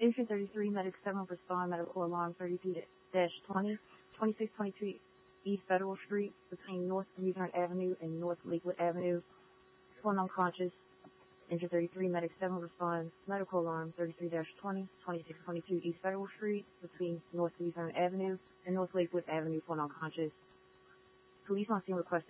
Entry 33, Medic 7, respond, medical alarm 33-20, 2622 East Federal Street between North Louisiana Avenue and North Lakewood Avenue. Phone unconscious. Entry 33, Medic 7, respond, medical alarm 33-20, 2622 East Federal Street between North Louisiana Avenue and North Lakewood Avenue. Phone unconscious. Police on scene requested